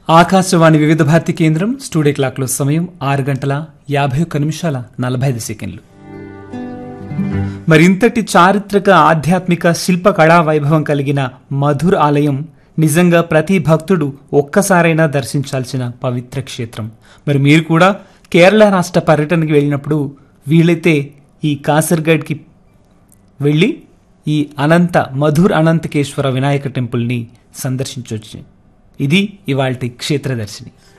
ఆకాశవాణి వివిధ భారతి కేంద్రం స్టూడియో క్లాక్లో సమయం 6:51 మరింతటి చారిత్రక ఆధ్యాత్మిక శిల్ప కళా వైభవం కలిగిన మధుర్ ఆలయం నిజంగా ప్రతి భక్తుడు ఒక్కసారైనా దర్శించాల్సిన పవిత్ర క్షేత్రం. మరి మీరు కూడా కేరళ రాష్ట్ర పర్యటనకి వెళ్ళినప్పుడు వీలైతే ఈ కాసర్గఢ్కి వెళ్ళి ఈ మధుర్ అనంతకేశ్వర వినాయక టెంపుల్ని సందర్శించవచ్చు. ఇది ఇవాల్టి క్షేత్రదర్శిని.